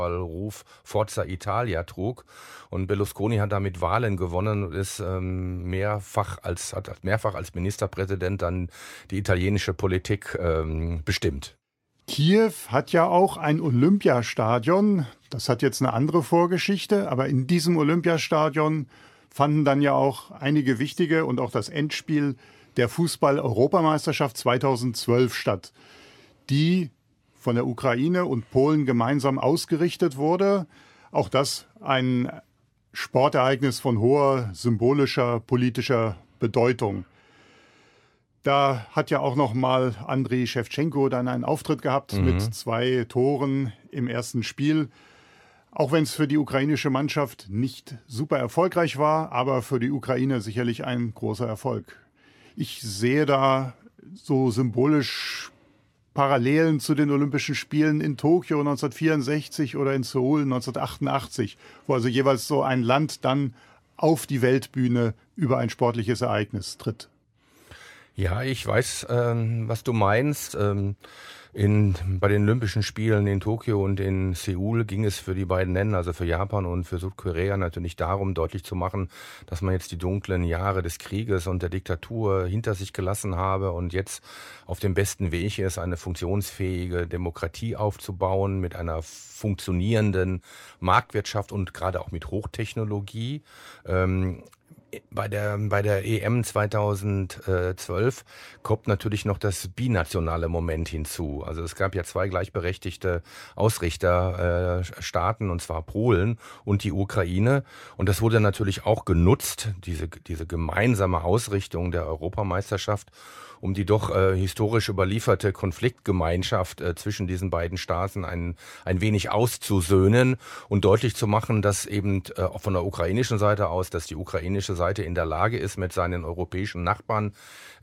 Ruf Forza Italia trug. Und Berlusconi hat damit Wahlen gewonnen und ist hat mehrfach als Ministerpräsident dann die italienische Politik bestimmt. Kiew hat ja auch ein Olympiastadion. Das hat jetzt eine andere Vorgeschichte, aber in diesem Olympiastadion fanden dann ja auch einige wichtige und auch das Endspiel der Fußball-Europameisterschaft 2012 statt, die von der Ukraine und Polen gemeinsam ausgerichtet wurde. Auch das ein Sportereignis von hoher symbolischer, politischer Bedeutung. Da hat ja auch noch mal Andriy Schewtschenko dann einen Auftritt gehabt mit 2 Toren im ersten Spiel. Auch wenn es für die ukrainische Mannschaft nicht super erfolgreich war, aber für die Ukraine sicherlich ein großer Erfolg. Ich sehe da so symbolisch Parallelen zu den Olympischen Spielen in Tokio 1964 oder in Seoul 1988, wo also jeweils so ein Land dann auf die Weltbühne über ein sportliches Ereignis tritt. Ja, ich weiß, was du meinst. Bei den Olympischen Spielen in Tokio und in Seoul ging es für die beiden Länder, also für Japan und für Südkorea, natürlich darum, deutlich zu machen, dass man jetzt die dunklen Jahre des Krieges und der Diktatur hinter sich gelassen habe und jetzt auf dem besten Weg ist, eine funktionsfähige Demokratie aufzubauen mit einer funktionierenden Marktwirtschaft und gerade auch mit Hochtechnologie. Bei der EM 2012 kommt natürlich noch das binationale Moment hinzu. Also es gab ja 2 gleichberechtigte Ausrichterstaaten, und zwar Polen und die Ukraine. Und das wurde natürlich auch genutzt, diese gemeinsame Ausrichtung der Europameisterschaft, um die doch historisch überlieferte Konfliktgemeinschaft zwischen diesen beiden Staaten ein wenig auszusöhnen und deutlich zu machen, dass eben von der ukrainischen Seite aus, dass die ukrainische Seite in der Lage ist, mit seinen europäischen Nachbarn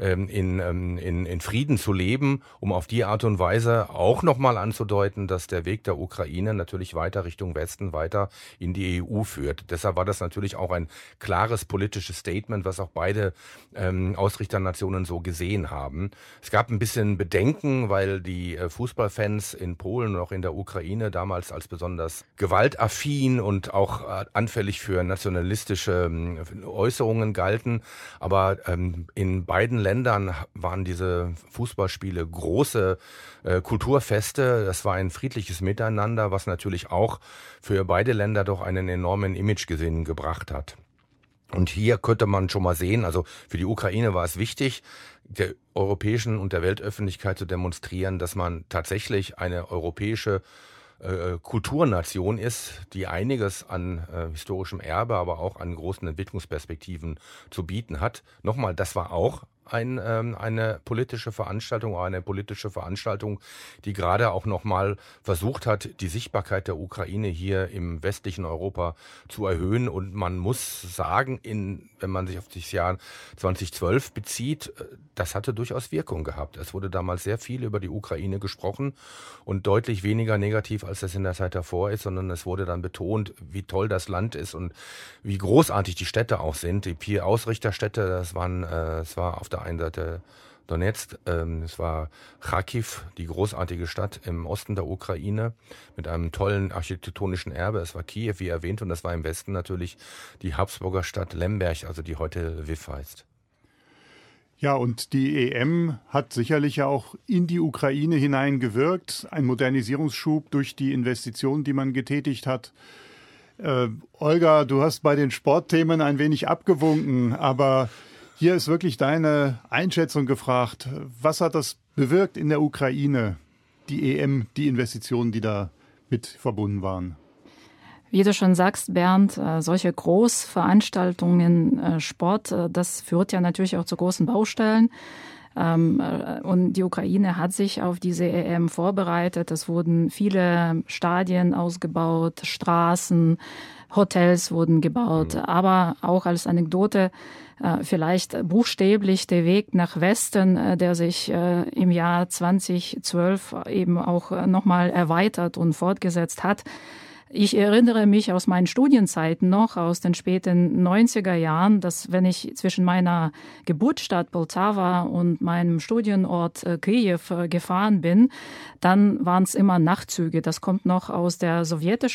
in Frieden zu leben, um auf die Art und Weise auch nochmal anzudeuten, dass der Weg der Ukraine natürlich weiter Richtung Westen, weiter in die EU führt. Deshalb war das natürlich auch ein klares politisches Statement, was auch beide Ausrichternationen so gesehen haben. Es gab ein bisschen Bedenken, weil die Fußballfans in Polen und auch in der Ukraine damals als besonders gewaltaffin und auch anfällig für nationalistische Äußerungen galten. Aber in beiden Ländern waren diese Fußballspiele große Kulturfeste. Das war ein friedliches Miteinander, was natürlich auch für beide Länder doch einen enormen Imagegewinn gebracht hat. Und hier könnte man schon mal sehen, also für die Ukraine war es wichtig, der europäischen und der Weltöffentlichkeit zu demonstrieren, dass man tatsächlich eine europäische Kulturnation ist, die einiges an historischem Erbe, aber auch an großen Entwicklungsperspektiven zu bieten hat. Nochmal, das war auch eine politische Veranstaltung, die gerade auch nochmal versucht hat, die Sichtbarkeit der Ukraine hier im westlichen Europa zu erhöhen. Und man muss sagen, wenn man sich auf das Jahr 2012 bezieht, das hatte durchaus Wirkung gehabt. Es wurde damals sehr viel über die Ukraine gesprochen und deutlich weniger negativ, als das in der Zeit davor ist, sondern es wurde dann betont, wie toll das Land ist und wie großartig die Städte auch sind. Die 4 Ausrichterstädte, es war auf der einen Seite Donetsk, es war Charkiw, die großartige Stadt im Osten der Ukraine mit einem tollen architektonischen Erbe. Es war Kiew, wie erwähnt, und das war im Westen natürlich die Habsburger Stadt Lemberg, also die heute Lviv heißt. Ja, und die EM hat sicherlich ja auch in die Ukraine hineingewirkt. Ein Modernisierungsschub durch die Investitionen, die man getätigt hat. Olga, du hast bei den Sportthemen ein wenig abgewunken, aber hier ist wirklich deine Einschätzung gefragt. Was hat das bewirkt in der Ukraine, die EM, die Investitionen, die da mit verbunden waren? Wie du schon sagst, Bernd, solche Großveranstaltungen, Sport, das führt ja natürlich auch zu großen Baustellen. Und die Ukraine hat sich auf diese EM vorbereitet. Es wurden viele Stadien ausgebaut, Straßen, Hotels wurden gebaut. Aber auch als Anekdote, vielleicht buchstäblich der Weg nach Westen, der sich im Jahr 2012 eben auch nochmal erweitert und fortgesetzt hat. Ich erinnere mich aus meinen Studienzeiten noch, aus den späten 90er Jahren, dass wenn ich zwischen meiner Geburtsstadt Poltawa und meinem Studienort Kiew gefahren bin, dann waren es immer Nachtzüge. Das kommt noch aus der sowjetischen